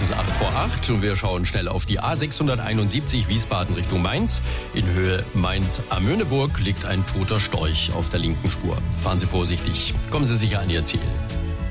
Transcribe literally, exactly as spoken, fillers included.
ist acht vor acht und wir schauen schnell auf die A sechshunderteinundsiebzig Wiesbaden Richtung Mainz. In Höhe Mainz-Amöneburg liegt ein toter Storch auf der linken Spur. Fahren Sie vorsichtig, kommen Sie sicher an Ihr Ziel.